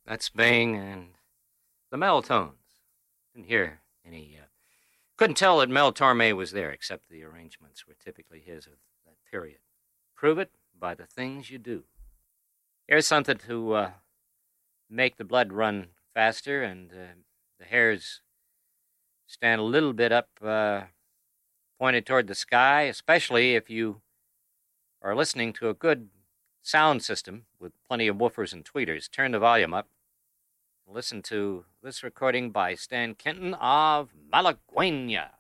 That's Bing and the Meltones. Didn't hear any. Couldn't tell that Mel Torme was there, except the arrangements were typically his of that period. Prove it by the things you do. Here's something to make the blood run faster and the hairs stand a little bit up, pointed toward the sky, especially if you are listening to a good sound system with plenty of woofers and tweeters. Turn the volume up. Listen to this recording by Stan Kenton of Malagueña.